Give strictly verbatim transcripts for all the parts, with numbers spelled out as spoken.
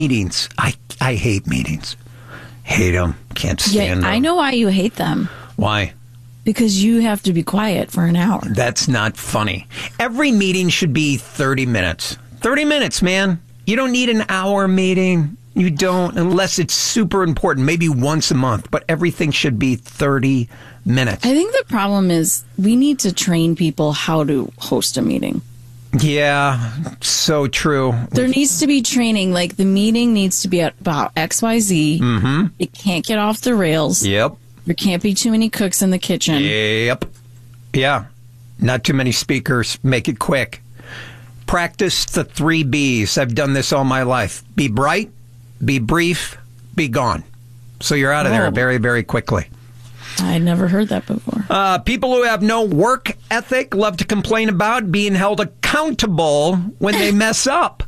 Meetings. I, I hate meetings. Hate them. Can't stand yeah, them. I know why you hate them. Why? Because you have to be quiet for an hour. That's not funny. Every meeting should be thirty minutes. thirty minutes, man. You don't need an hour meeting. You don't, unless it's super important, maybe once a month. But everything should be thirty minutes. I think the problem is we need to train people how to host a meeting. Yeah, so true. There needs to be training. Like, the meeting needs to be at about X Y Z. Mm-hmm. It can't get off the rails. Yep. There can't be too many cooks in the kitchen. Yep. Yeah. Not too many speakers. Make it quick. Practice the three B's. I've done this all my life. Be bright, be brief, be gone. So you're out of oh. there very, very quickly. I never heard that before. Uh, people who have no work ethic love to complain about being held accountable when they mess up.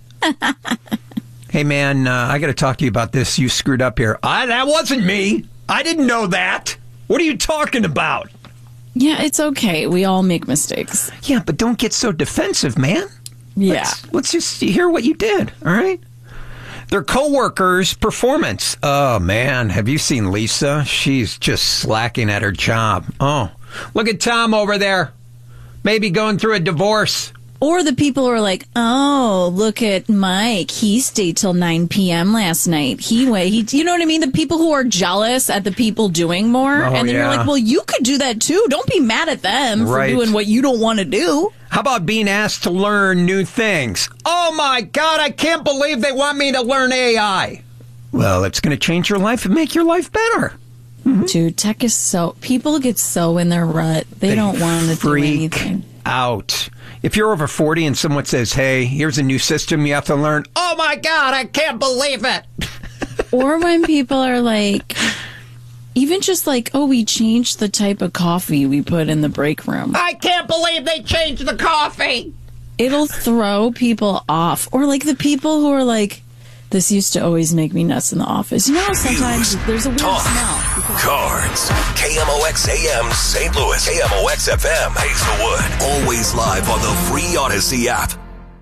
Hey, man, uh, I got to talk to you about this. You screwed up here. I, that wasn't me. I didn't know that. What are you talking about? Yeah, it's okay. We all make mistakes. Yeah, but don't get so defensive, man. Yeah. Let's, let's just hear what you did, all right? Their coworkers' performance. Oh, man, have you seen Lisa? She's just slacking at her job. Oh, look at Tom over there. Maybe going through a divorce. Or the people who are like, oh, look at Mike. He stayed till nine p.m. last night. He wait. He, you know what I mean? The people who are jealous at the people doing more. Oh, and then yeah. you're like, well, you could do that too. Don't be mad at them right. for doing what you don't want to do. How about being asked to learn new things? Oh, my God, I can't believe they want me to learn A I. Well, it's going to change your life and make your life better. Mm-hmm. Dude, tech is so... People get so in their rut. They, they don't want to do anything. Out. If you're over forty and someone says, hey, here's a new system you have to learn. Oh, my God, I can't believe it. Or when people are like... Even just like, oh, we changed the type of coffee we put in the break room. I can't believe they changed the coffee. It'll throw people off. Or like the people who are like, this used to always make me nuts in the office. You know, sometimes News, there's a weird talk, smell. Cards. K M O X A M Saint Louis. K M O X F M Hazelwood. Always live on the free Odyssey app.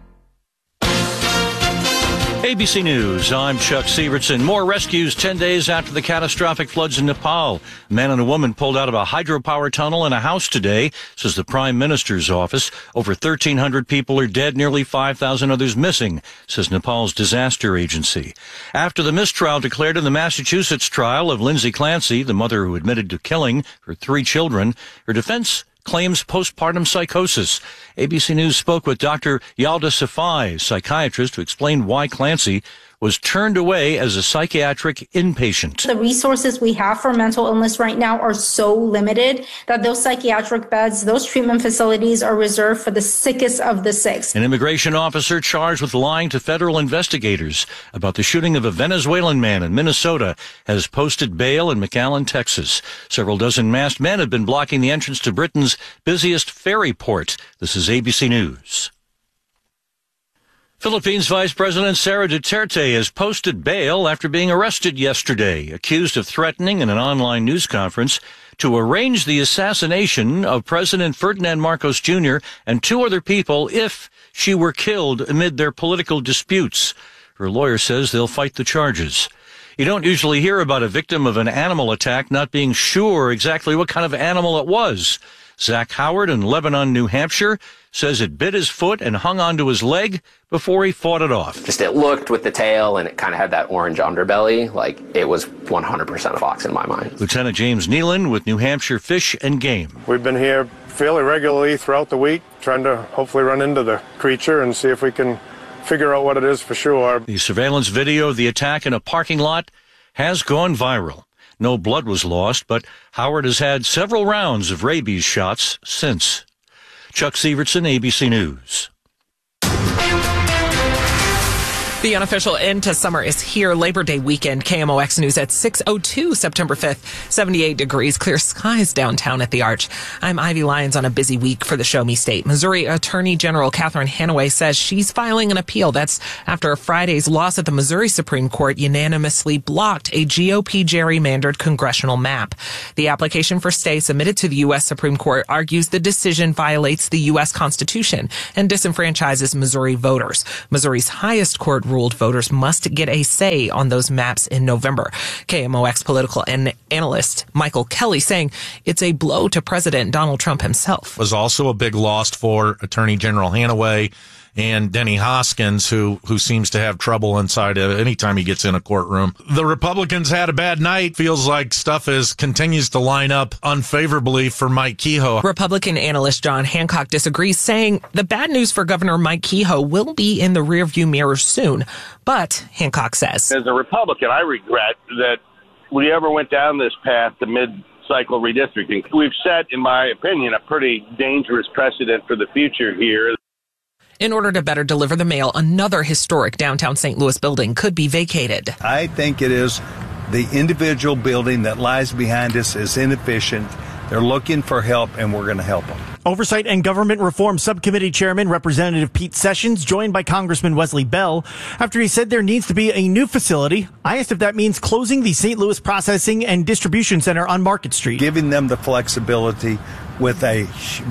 A B C News, I'm Chuck Sievertson. More rescues ten days after the catastrophic floods in Nepal. A man and a woman pulled out of a hydropower tunnel in a house today, says the Prime Minister's office. Over thirteen hundred people are dead, nearly five thousand others missing, says Nepal's disaster agency. After the mistrial declared in the Massachusetts trial of Lindsay Clancy, the mother who admitted to killing her three children, her defense claims postpartum psychosis. A B C News spoke with Doctor Yalda Safai, psychiatrist, to explain why Clancy was turned away as a psychiatric inpatient. The resources we have for mental illness right now are so limited that those psychiatric beds, those treatment facilities are reserved for the sickest of the sick. An immigration officer charged with lying to federal investigators about the shooting of a Venezuelan man in Minnesota has posted bail in McAllen, Texas. Several dozen masked men have been blocking the entrance to Britain's busiest ferry port. This is A B C News. Philippines Vice President Sara Duterte has posted bail after being arrested yesterday, accused of threatening in an online news conference to arrange the assassination of President Ferdinand Marcos Junior and two other people if she were killed amid their political disputes. Her lawyer says they'll fight the charges. You don't usually hear about a victim of an animal attack not being sure exactly what kind of animal it was. Zach Howard in Lebanon, New Hampshire, says it bit his foot and hung onto his leg before he fought it off. Just it looked with the tail and it kind of had that orange underbelly. Like it was one hundred percent a fox in my mind. Lieutenant James Nealon with New Hampshire Fish and Game. We've been here fairly regularly throughout the week, trying to hopefully run into the creature and see if we can figure out what it is for sure. The surveillance video of the attack in a parking lot has gone viral. No blood was lost, but Howard has had several rounds of rabies shots since. Chuck Sievertson, A B C News. The unofficial end to summer is here. Labor Day weekend. K M O X News at six oh two, September fifth. seventy-eight degrees, clear skies downtown at the Arch. I'm Ivy Lyons on a busy week for the Show Me State. Missouri Attorney General Catherine Hanaway says she's filing an appeal. That's after Friday's loss at the Missouri Supreme Court unanimously blocked a G O P gerrymandered congressional map. The application for stay submitted to the U S Supreme Court argues the decision violates the U S Constitution and disenfranchises Missouri voters. Missouri's highest court ruled voters must get a say on those maps in November. K M O X political an- analyst Michael Kelly saying it's a blow to President Donald Trump himself. Was also a big loss for Attorney General Hanaway and Denny Hoskins, who who seems to have trouble inside of anytime he gets in a courtroom. The Republicans had a bad night. Feels like stuff is continues to line up unfavorably for Mike Kehoe. Republican analyst John Hancock disagrees, saying the bad news for Governor Mike Kehoe will be in the rearview mirror soon. But Hancock says, as a Republican, I regret that we ever went down this path to mid-cycle redistricting. We've set, in my opinion, a pretty dangerous precedent for the future here. In order to better deliver the mail, another historic downtown Saint Louis building could be vacated. I think it is the individual building that lies behind us is inefficient. They're looking for help, and we're going to help them. Oversight and Government Reform Subcommittee Chairman Representative Pete Sessions joined by Congressman Wesley Bell after he said there needs to be a new facility. I asked if that means closing the Saint Louis Processing and Distribution Center on Market Street. Giving them the flexibility with a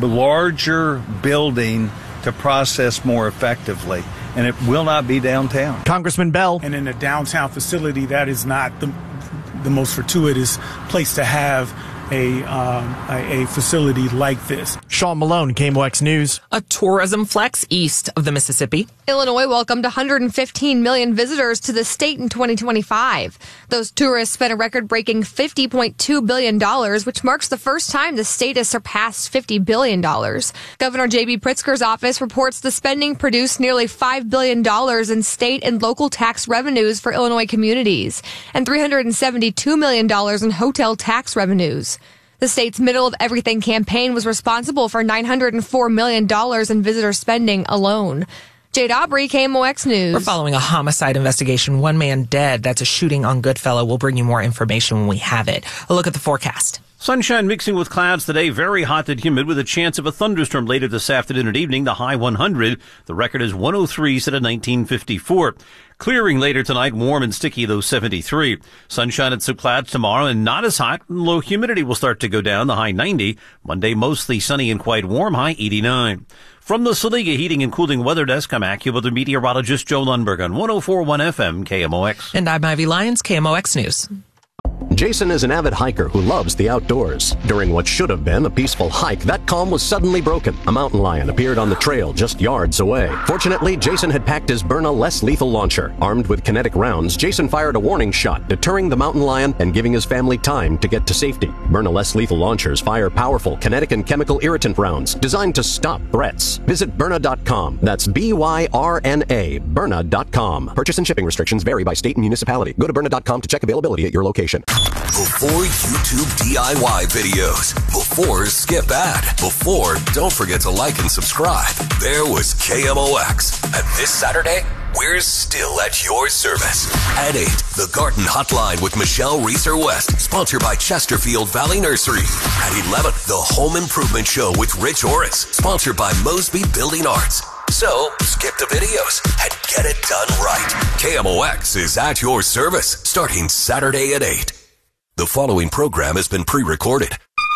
larger building to process more effectively, and it will not be downtown. Congressman Bell. And in a downtown facility, that is not the the most fortuitous place to have a, um, a, a facility like this. Sean Malone, K M O X News. A tourism flex east of the Mississippi. Illinois welcomed one hundred fifteen million visitors to the state in twenty twenty-five. Those tourists spent a record-breaking fifty point two billion dollars, which marks the first time the state has surpassed fifty billion dollars. Governor J B Pritzker's office reports the spending produced nearly five billion dollars in state and local tax revenues for Illinois communities and three hundred seventy-two million dollars in hotel tax revenues. The state's Middle of Everything campaign was responsible for nine hundred four million dollars in visitor spending alone. Jade Aubrey, K M O X News. We're following a homicide investigation. One man dead. That's a shooting on Goodfellow. We'll bring you more information when we have it. A look at the forecast. Sunshine mixing with clouds today, very hot and humid with a chance of a thunderstorm later this afternoon and evening. The high one hundred. The record is one oh three set of nineteen fifty-four. Clearing later tonight, warm and sticky, though seventy-three. Sunshine and some clouds tomorrow and not as hot. Low humidity will start to go down, the high ninety. Monday, mostly sunny and quite warm, high eighty-nine. From the Saliga Heating and Cooling Weather Desk, I'm AccuWeather meteorologist Joe Lundberg on one oh four point one F M K M O X. And I'm Ivy Lyons, K M O X News. Jason is an avid hiker who loves the outdoors. During what should have been a peaceful hike, that calm was suddenly broken. A mountain lion appeared on the trail just yards away. Fortunately, Jason had packed his Byrna less lethal launcher. Armed with kinetic rounds, Jason fired a warning shot, deterring the mountain lion and giving his family time to get to safety. Byrna less lethal launchers fire powerful kinetic and chemical irritant rounds designed to stop threats. Visit Byrna dot com. That's B Y R N A, Byrna dot com. Purchase and shipping restrictions vary by state and municipality. Go to Byrna dot com to check availability at your location. Before YouTube D I Y videos, before skip ad, before don't forget to like and subscribe, there was K M O X. And this Saturday, we're still at your service. At eight, the Garden Hotline with Michelle Reeser West, sponsored by Chesterfield Valley Nursery. At eleven, the Home Improvement Show with Rich Orris, sponsored by Mosby Building Arts. So, skip the videos and get it done right. K M O X is at your service, starting Saturday at eight. The following program has been pre-recorded.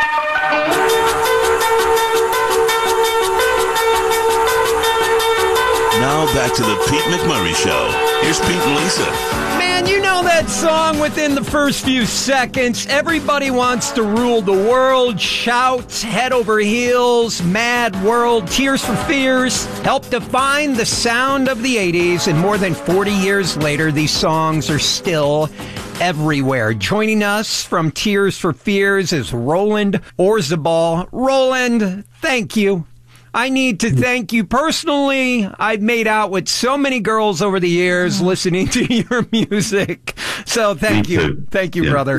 Now back to the Pete McMurray Show. Here's Pete and Lisa. Man, you know that song within the first few seconds. Everybody wants to rule the world. Shouts, head over heels, mad world, Tears for Fears. Helped define the sound of the eighties. And more than forty years later, these songs are still everywhere. Joining us from Tears for Fears is Roland Orzabal. Roland, thank you. I need to thank you personally. I've made out with so many girls over the years listening to your music. So thank Me you. too. Thank you, Yeah. brother.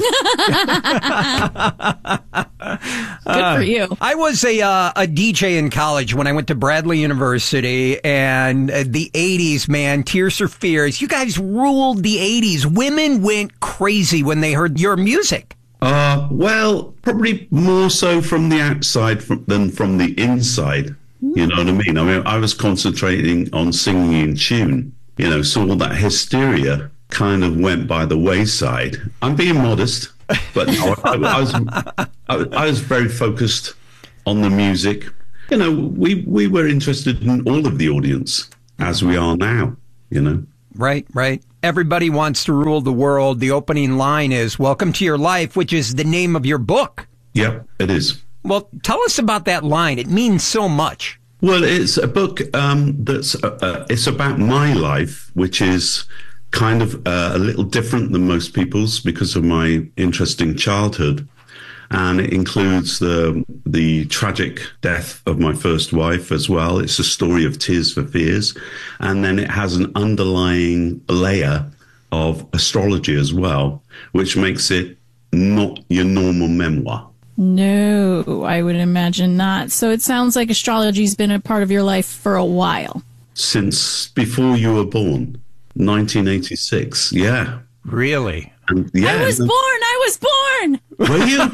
Good for you. I was a uh, a D J in college when I went to Bradley University, and uh, the eighties, man, Tears for Fears. You guys ruled the eighties. Women went crazy when they heard your music. Uh, well, probably more so from the outside from, than from the inside. You know what I mean? I mean, I was concentrating on singing in tune, you know, so all that hysteria kind of went by the wayside. I'm being modest, but no, I, I was I, I was very focused on the music. You know, we, we were interested in all of the audience, as we are now, you know. right, right. Everybody wants to rule the world. The opening line is "Welcome to your life," which is the name of your book. Yep, it is. Well, tell us about that line. It means so much. Well, it's a book um, that's uh, uh, it's about my life, which is kind of uh, a little different than most people's because of my interesting childhood, and it includes the the tragic death of my first wife as well. It's a story of Tears for Fears, and then it has an underlying layer of astrology as well, which makes it not your normal memoir. No, I would imagine not. So it sounds like astrology's been a part of your life for a while. Since before you were born, nineteen eighty-six. Yeah. Really? And, yeah. I was born. I was born. Were you?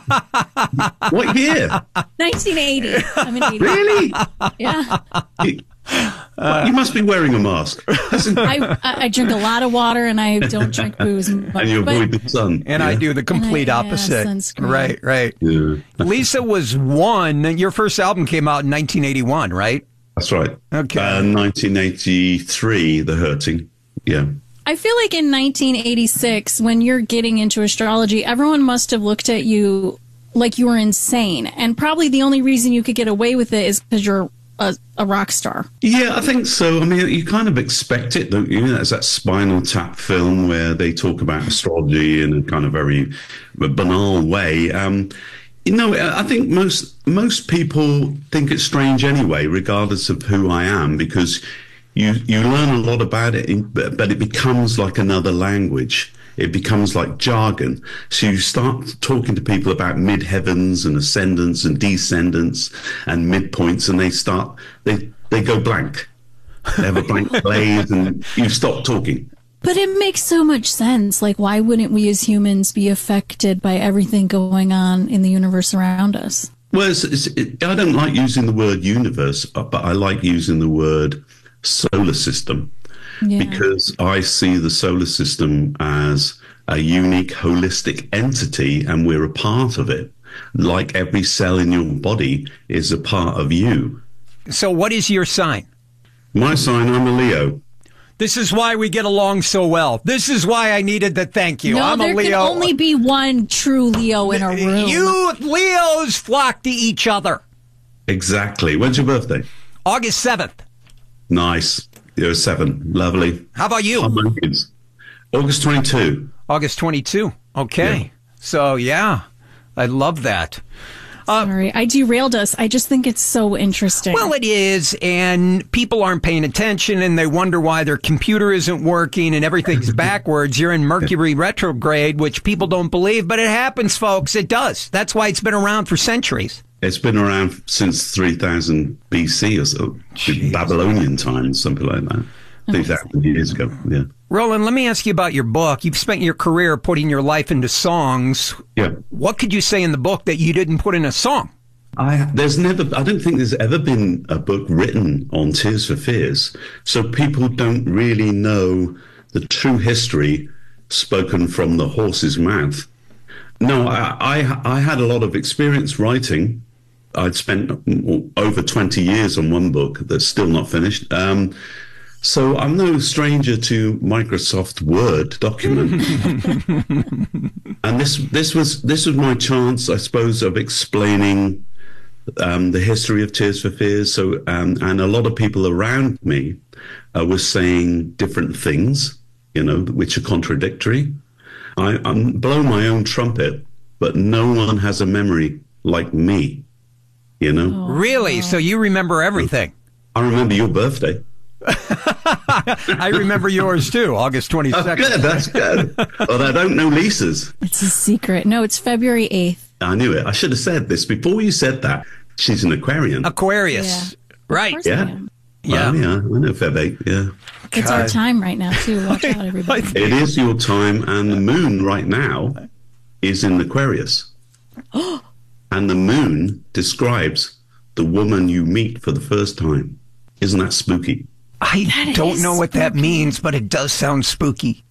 What year? nineteen eighty. I'm an eighty. Really? Yeah. You, well, you must be wearing a mask. I, I drink a lot of water and I don't drink booze. And you avoid the sun. And yeah. I do the complete I, opposite. Yeah, sunscreen. Right, right. Yeah. Lisa was one. Your first album came out in nineteen eighty-one, right? That's right. Okay. Uh, nineteen eighty-three, The Hurting. Yeah. I feel like in nineteen eighty-six, when you're getting into astrology, everyone must have looked at you like you were insane. And probably the only reason you could get away with it is because you're a, a rock star. Yeah, I think so. I mean, you kind of expect it, don't you? There's that Spinal Tap film where they talk about astrology in a kind of very banal way. Um, you know, I think most most people think it's strange anyway, regardless of who I am, because you you learn a lot about it, but it becomes like another language. It becomes like jargon. So you start talking to people about midheavens and ascendants and descendants and midpoints, and they start, they, they go blank. They have a blank glaze and you stop talking. But it makes so much sense. Like, why wouldn't we as humans be affected by everything going on in the universe around us? Well, it's, it's, it, I don't like using the word universe, but I like using the word solar system. Yeah. Because I see the solar system as a unique, holistic entity, and we're a part of it. Like every cell in your body is a part of you. So what is your sign? My sign, I'm a Leo. This is why we get along so well. This is why I needed to thank you. No, I'm there a Leo. can only be one true Leo in a room. You Leos flock to each other. Exactly. When's your birthday? August seventh. Nice. You're a seven. Lovely. How about you? August twenty-second. August twenty-second. Okay. Yeah. So, yeah, I love that. Uh, Sorry, I derailed us. I just think it's so interesting. Well, it is, and people aren't paying attention, and they wonder why their computer isn't working and everything's backwards. You're in Mercury retrograde, which people don't believe, but it happens, folks. It does. That's why it's been around for centuries. It's been around since three thousand B C or so, Jeez. Babylonian times, something like that. three thousand years ago, yeah. Roland, let me ask you about your book. You've spent your career putting your life into songs. Yeah. What could you say in the book that you didn't put in a song? I there's never I don't think there's ever been a book written on Tears for Fears, so people don't really know the true history spoken from the horse's mouth. No, I I, I had a lot of experience writing. I'd spent over twenty years on one book that's still not finished. Um, so I'm no stranger to Microsoft Word document. And this this was this was my chance, I suppose, of explaining um, the history of Tears for Fears. So um, and a lot of people around me uh, were saying different things, you know, which are contradictory. I, I'm blow my own trumpet, but no one has a memory like me. You know? Oh, really? wow. So you remember everything? I remember your birthday. I remember yours too, August twenty-second. Oh, good, that's good. Well, I don't know Lisa's. It's a secret. No, it's February eighth. I knew it. I should have said this before you said that. She's an Aquarian. Aquarius. Yeah. Right. Yeah. Yeah. Well, yeah. I know Feb eight. Yeah. It's God. Our time right now, too. Watch out, everybody. It is your time, and the moon right now is in Aquarius. And the moon describes the woman you meet for the first time. Isn't that spooky? I that don't know what spooky. that means, but it does sound spooky.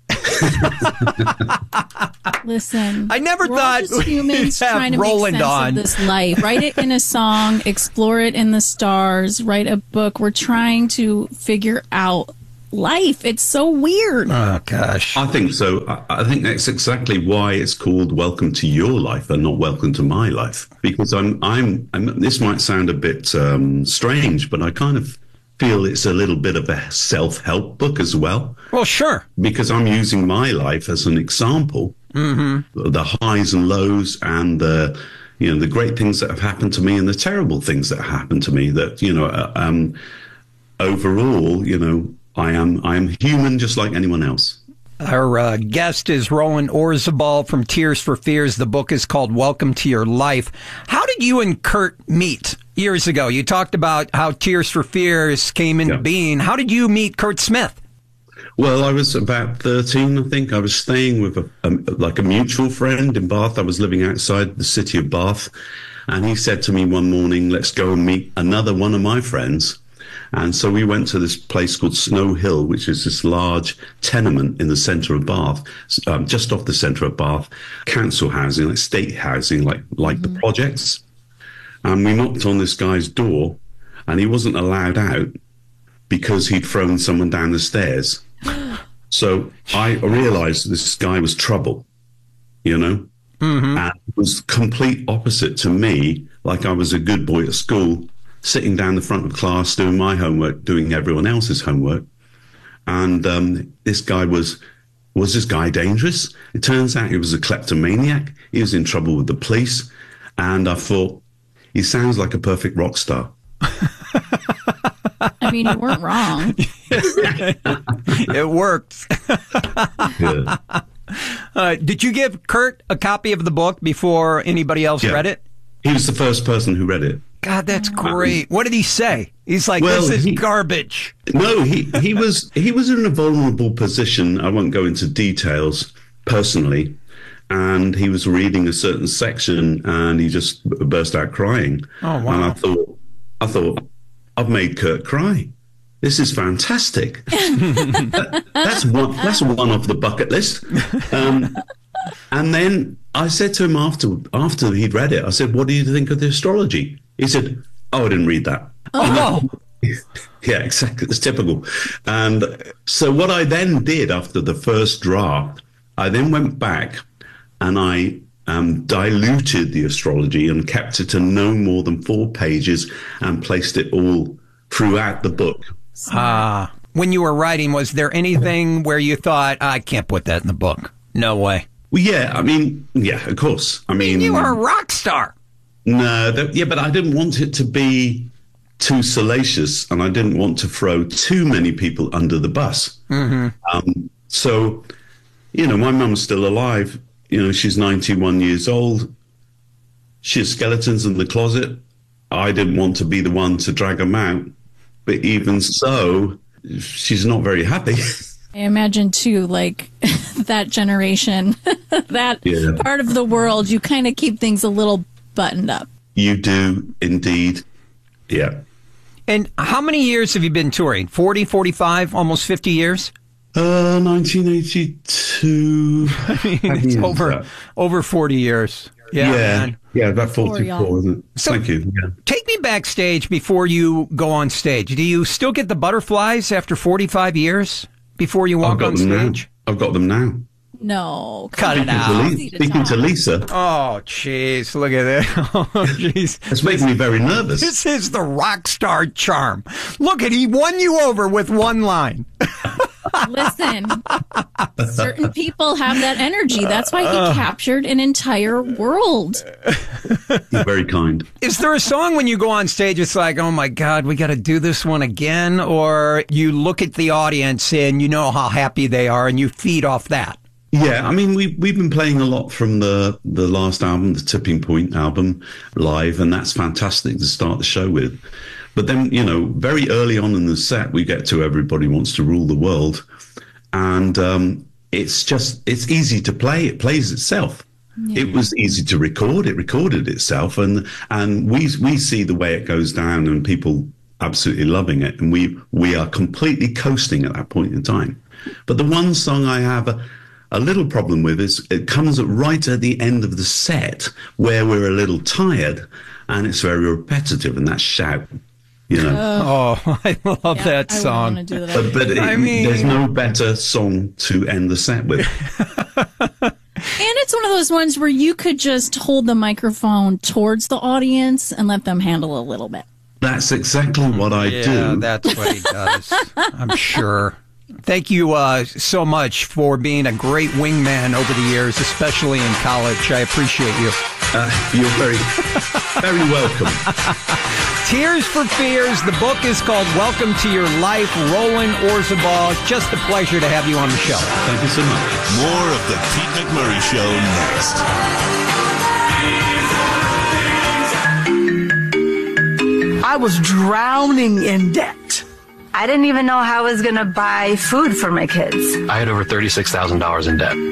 Listen, I never we're thought all just humans trying to Roland make sense on. of this life. Write it in a song, explore it in the stars, write a book. We're trying to figure out life. It's so weird. Oh, gosh. I think so. I, I think that's exactly why it's called Welcome to Your Life and not Welcome to My Life. Because I'm, I'm, I'm this might sound a bit um, strange, but I kind of feel it's a little bit of a self-help book as well. Well, sure. Because I'm using my life as an example. Mm-hmm. The highs and lows and the, you know, the great things that have happened to me and the terrible things that happened to me that, you know, uh, um, overall, you know, I am I am human just like anyone else. Our uh, guest is Roland Orzabal from Tears for Fears. The book is called Welcome to Your Life. How did you and Kurt meet years ago? You talked about how Tears for Fears came into yeah. being. How did you meet Kurt Smith? Well, I was about thirteen, I think. I was staying with a, a like a mutual friend in Bath. I was living outside the city of Bath. And he said to me one morning, let's go and meet another one of my friends. And so we went to this place called Snow Hill, which is this large tenement in the centre of Bath, um, just off the centre of Bath, council housing, like state housing, like like mm-hmm. the projects. And we knocked on this guy's door, and he wasn't allowed out because he'd thrown someone down the stairs. So I realised this guy was trouble, you know, mm-hmm. and it was complete opposite to me, like I was a good boy at school, sitting down the front of class, doing my homework, doing everyone else's homework. And um, this guy was, was this guy dangerous? It turns out he was a kleptomaniac. He was in trouble with the police. And I thought, he sounds like a perfect rock star. I mean, you weren't wrong. It worked. Yeah. Uh, did you give Kurt a copy of the book before anybody else yeah. read it? He was the first person who read it. God, that's great. What did he say? He's like, well, this is he, garbage. No, he, he was he was in a vulnerable position. I won't go into details personally. And he was reading a certain section and he just burst out crying. Oh, wow. And I thought, I thought, I've made Kurt cry. This is fantastic. that, that's one that's one off the bucket list. Um, and then I said to him after after he'd read it, I said, what do you think of the astrology? He said, oh, I didn't read that. Oh. Yeah, exactly. It's typical. And so what I then did after the first draft, I then went back and I um, diluted the astrology and kept it to no more than four pages and placed it all throughout the book. Ah, uh, when you were writing, was there anything where you thought, I can't put that in the book? No way. Well, yeah, I mean, yeah, of course. I mean, you were a rock star. No, that, yeah, but I didn't want it to be too salacious, and I didn't want to throw too many people under the bus. Mm-hmm. Um, so, you know, my mum's still alive. You know, she's ninety-one years old. She has skeletons in the closet. I didn't want to be the one to drag them out. But even so, she's not very happy. I imagine, too, like that generation, that yeah. part of the world, you kind of keep things a little buttoned up. You do, indeed. Yeah. And how many years have you been touring? forty, forty-five, almost fifty years? Uh, nineteen eighty-two. I mean, it's over, over forty years. Yeah, yeah, man. yeah, about forty-four, isn't it? So, thank you. Yeah. Take me backstage before you go on stage. Do you still get the butterflies after forty-five years before you walk on stage? Now. I've got them now. No, cut it out. To Lisa, speaking to Lisa. Oh, jeez, look at that. Oh, jeez. It's making me very nervous. This is the rock star charm. Look at, he won you over with one line. Listen, certain people have that energy. That's why he uh, captured an entire world. You're very kind. Is there a song when you go on stage, it's like, oh my God, we got to do this one again? Or you look at the audience and you know how happy they are and you feed off that? Yeah, I mean, we, we've been playing a lot from the, the last album, the Tipping Point album, live, and that's fantastic to start the show with. But then, you know, very early on in the set, we get to Everybody Wants to Rule the World. And um, it's just, it's easy to play. It plays itself. Yeah. It was easy to record. It recorded itself. And and we we see the way it goes down and people absolutely loving it. And we, we are completely coasting at that point in time. But the one song I have a, a little problem with is it comes right at the end of the set where we're a little tired and it's very repetitive, and that's Shout. You know. Oh, I love Yeah, that I would song. wanna do that. But, but it, I mean- there's no better song to end the set with. And it's one of those ones where you could just hold the microphone towards the audience and let them handle a little bit. That's exactly what I Yeah, do. that's what he does. I'm sure. Thank you uh, so much for being a great wingman over the years, especially in college. I appreciate you. Uh, you're very, very welcome. Tears for Fears. The book is called Welcome to Your Life. Roland Orzabal, just a pleasure to have you on the show. Thank you so much. More of the Pete McMurray Show next. I was drowning in debt. I didn't even know how I was going to buy food for my kids. I had over thirty-six thousand dollars in debt.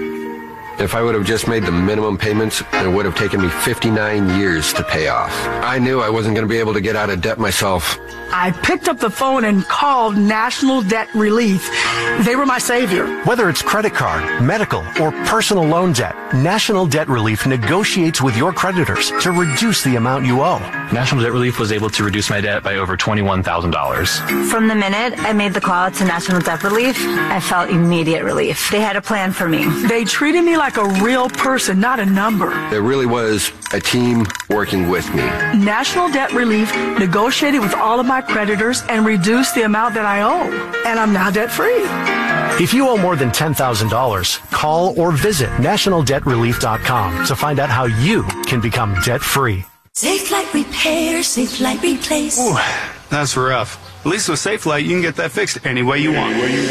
If I would have just made the minimum payments, it would have taken me fifty-nine years to pay off. I knew I wasn't going to be able to get out of debt myself. I picked up the phone and called National Debt Relief. They were my savior. Whether it's credit card, medical, or personal loan debt, National Debt Relief negotiates with your creditors to reduce the amount you owe. National Debt Relief was able to reduce my debt by over twenty-one thousand dollars. From the minute I made the call to National Debt Relief, I felt immediate relief. They had a plan for me. They treated me like a real person, not a number. It really was a team working with me. National Debt Relief negotiated with all of my creditors and reduced the amount that I owe. And I'm now debt free. If you owe more than ten thousand dollars, call or visit national debt relief dot com to find out how you can become debt free. Safe Light Repair, Safe Light Replace. Ooh, that's rough. At least with Safe Light, you can get that fixed any way you want. Anywhere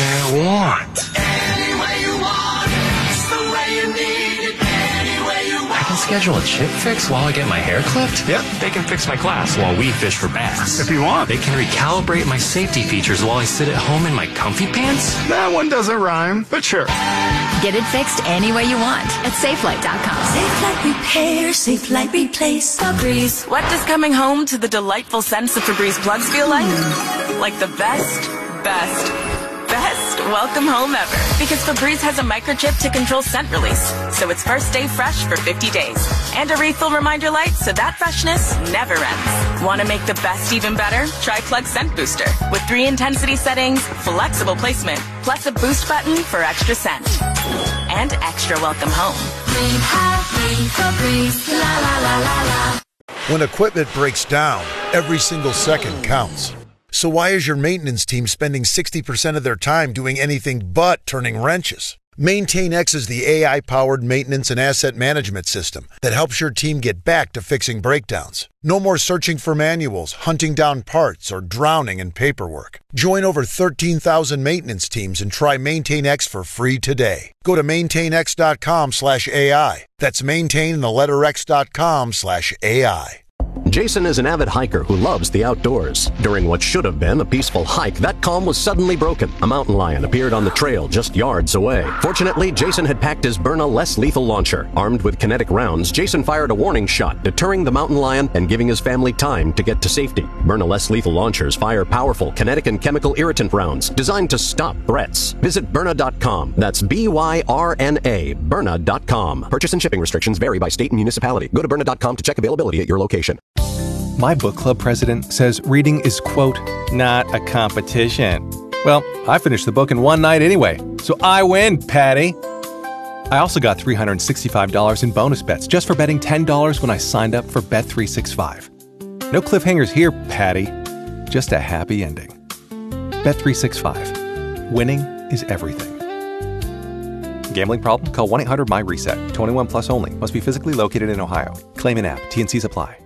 I want. Any way you want. It's the way you need it. Any way you want. I can schedule a chip fix while I get my hair clipped? Yep. They can fix my glass while we fish for bass. If you want. They can recalibrate my safety features while I sit at home in my comfy pants? That one doesn't rhyme, but sure. Get it fixed any way you want at safe light dot com. Safe Light Repair, Safe Light Replace. Febreze. What does coming home to the delightful scents of Febreze plugs feel like? Like the best, best, best welcome home ever. Because Febreze has a microchip to control scent release, so it's first stay fresh for fifty days. And a refill reminder light so that freshness never ends. Want to make the best even better? Try Plug Scent Booster. With three intensity settings, flexible placement, plus a boost button for extra scent. And extra welcome home. Breathe happy, Febreze. La la la la la. When equipment breaks down, every single second counts. So why is your maintenance team spending sixty percent of their time doing anything but turning wrenches? MaintainX is the A I-powered maintenance and asset management system that helps your team get back to fixing breakdowns. No more searching for manuals, hunting down parts, or drowning in paperwork. Join over thirteen thousand maintenance teams and try MaintainX for free today. Go to maintainx dot com slash A I. That's maintain the letter X dot com slash A I. Jason is an avid hiker who loves the outdoors. During what should have been a peaceful hike, that calm was suddenly broken. A mountain lion appeared on the trail just yards away. Fortunately, Jason had packed his Byrna less lethal launcher. Armed with kinetic rounds, Jason fired a warning shot, deterring the mountain lion and giving his family time to get to safety. Byrna less lethal launchers fire powerful kinetic and chemical irritant rounds designed to stop threats. Visit Byrna dot com. That's B Y R N A, Byrna dot com. Purchase and shipping restrictions vary by state and municipality. Go to Byrna dot com to check availability at your location. My book club president says reading is, quote, not a competition. Well, I finished the book in one night anyway, so I win, Patty. I also got three hundred sixty-five dollars in bonus bets just for betting ten dollars when I signed up for Bet three sixty-five. No cliffhangers here, Patty. Just a happy ending. Bet three sixty-five. Winning is everything. Gambling problem? Call one eight hundred my reset. twenty-one plus only. Must be physically located in Ohio. Claim in app. T N Cs apply.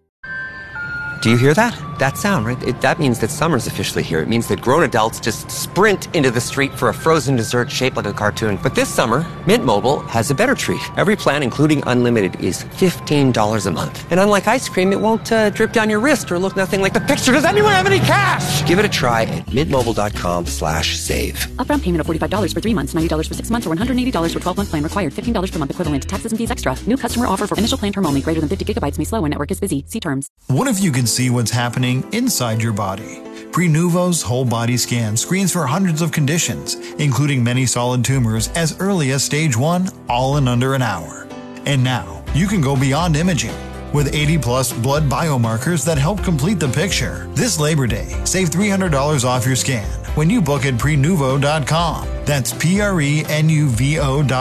Do you hear that? That sound, right? It, that means that summer's officially here. It means that grown adults just sprint into the street for a frozen dessert shaped like a cartoon. But this summer, Mint Mobile has a better treat. Every plan, including unlimited, is fifteen dollars a month. And unlike ice cream, it won't uh, drip down your wrist or look nothing like the picture. Does anyone have any cash? Give it a try at mintmobile.com slash save. Upfront payment of forty-five dollars for three months, ninety dollars for six months, or one hundred eighty dollars for twelve-month plan required. fifteen dollars per month equivalent. Taxes and fees extra. New customer offer for initial plan term only. Greater than fifty gigabytes may slow when network is busy. See terms. What if you can see what's happening inside your body? Prenuvo's whole body scan screens for hundreds of conditions, including many solid tumors as early as stage one, all in under an hour. And now, you can go beyond imaging. with eighty plus blood biomarkers that help complete the picture. This Labor Day, save three hundred dollars off your scan when you book at prenuvo dot com. That's P R E N U V O dot com.